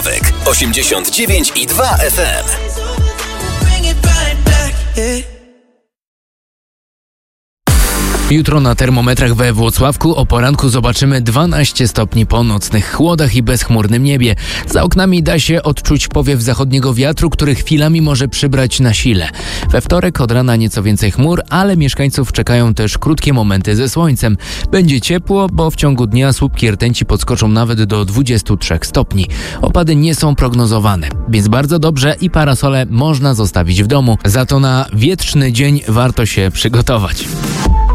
89,2 FM. Jutro na termometrach we Włocławku o poranku zobaczymy 12 stopni po nocnych chłodach i bezchmurnym niebie. Za oknami da się odczuć powiew zachodniego wiatru, który chwilami może przybrać na sile. We wtorek od rana nieco więcej chmur, ale mieszkańców czekają też krótkie momenty ze słońcem. Będzie ciepło, bo w ciągu dnia słupki rtęci podskoczą nawet do 23 stopni. Opady nie są prognozowane, więc bardzo dobrze i parasole można zostawić w domu. Za to na wietrzny dzień warto się przygotować.